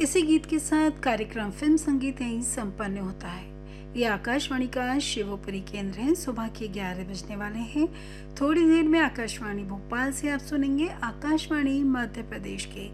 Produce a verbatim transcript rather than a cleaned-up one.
इसी गीत के साथ कार्यक्रम फिल्म संगीत यहीं संपन्न होता है। ये आकाशवाणी का शिवपुरी केंद्र है। सुबह के ग्यारह बजने वाले हैं। थोड़ी देर में आकाशवाणी भोपाल से आप सुनेंगे आकाशवाणी मध्य प्रदेश के